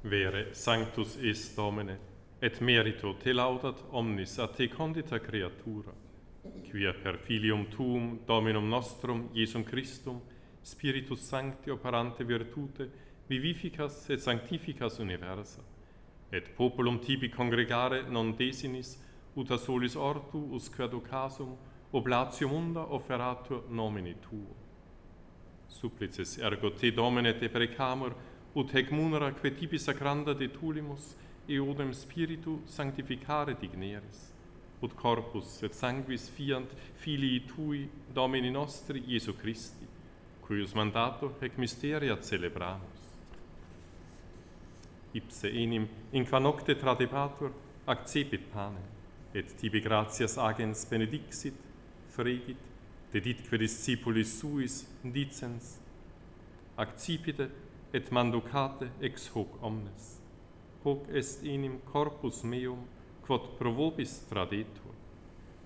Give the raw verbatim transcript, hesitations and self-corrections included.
Vere sanctus est Domine, et merito te laudat omnis a te condita creatura, quia per filium tuum, Dominum nostrum, Iesum Christum, Spiritus Sancti operante virtute, vivificas et sanctificas universa, et populum tibi congregare non desinis, ut a solis ortu usque ad occasum, oblatium munda offeratur nomini tuo. Supplices ergo te, Domine, te precamur, ut hec munera que tibi sacranda de tulimus, eodem spiritu sanctificare digneris, ut corpus et sanguis fiant filii tui, Domini nostri, Iesu Christi, cuius mandato hec mysteria celebramus. Ipse enim, in qua nocte tradebatur, accepit panem, et tibi gratias agens benedixit, fregit, deditque discipulis suis dicens, accipite et manducate ex hoc omnes. Hoc est enim corpus meum, quod pro vobis tradetur.